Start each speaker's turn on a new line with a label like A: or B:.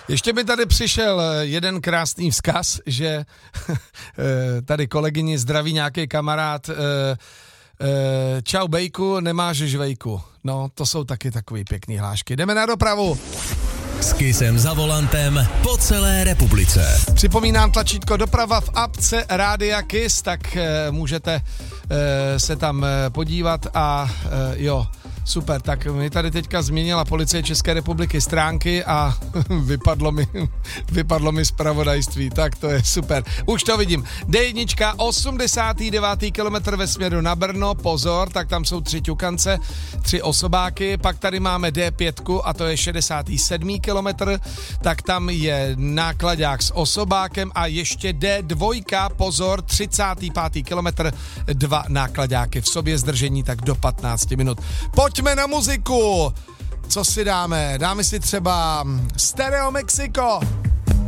A: Ještě mi tady přišel jeden krásný vzkaz, že tady kolegyni zdraví nějaký kamarád, čau bejku, nemáš žvejku. No, to jsou taky takový pěkný hlášky. Jdeme na dopravu.
B: S Kissem za volantem po celé republice.
A: Připomínám tlačítko doprava v apce Rádia Kiss, tak můžete se tam podívat a jo, super, tak mi tady teďka změnila Policie České republiky stránky a vypadlo mi zpravodajství, tak to je super. Už to vidím. D1, 89. kilometr ve směru na Brno, pozor, tak tam jsou 3 ťukance, 3 osobáky, pak tady máme D5 a to je 67. kilometr, tak tam je nákladák s osobákem a ještě D2, pozor, 35. kilometr, 2 nákladáky v sobě, zdržení tak do 15 minut. Pojďme na muziku. Co si dáme? Dáme si třeba Stereo Mexico.